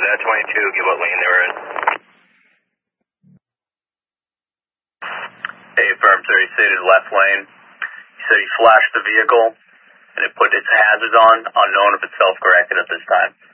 that 22, get what lane they were in. Hey, firm, sir, he stated left lane. He said he flashed the vehicle and it put its hazards on, unknown if it's self-corrected at this time.